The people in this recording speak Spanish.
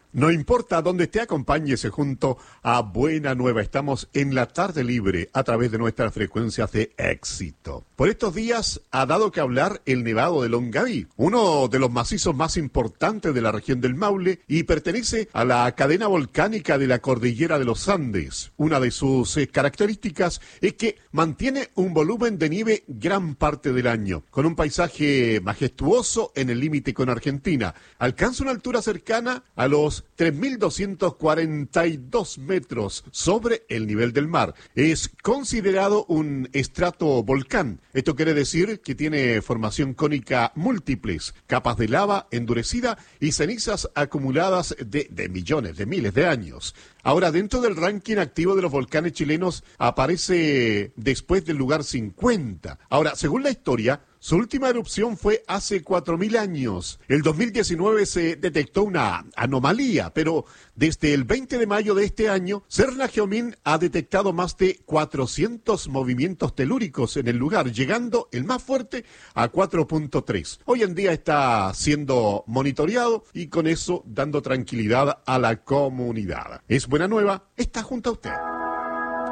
No importa dónde te acompañes junto a Buena Nueva. Estamos en la tarde libre a través de nuestras frecuencias de éxito. Por estos días ha dado que hablar el Nevado de Longaví, uno de los macizos más importantes de la región del Maule y pertenece a la cadena volcánica de la cordillera de los Andes. Una de sus características es que mantiene un volumen de nieve gran parte del año, con un paisaje majestuoso en el límite con Argentina. Alcanza una altura cercana a los 3.242 metros sobre el nivel del mar. Es considerado un estratovolcán. Esto quiere decir que tiene formación cónica múltiples, capas de lava endurecida y cenizas acumuladas de millones, de miles de años. Ahora, dentro del ranking activo de los volcanes chilenos, aparece después del lugar 50. Ahora, según la historia, su última erupción fue hace 4.000 años. El 2019 se detectó una anomalía, pero desde el 20 de mayo de este año, Serna-Geomín ha detectado más de 400 movimientos telúricos en el lugar, llegando el más fuerte a 4.3. Hoy en día está siendo monitoreado y con eso dando tranquilidad a la comunidad. Es Buena Nueva, está junto a usted.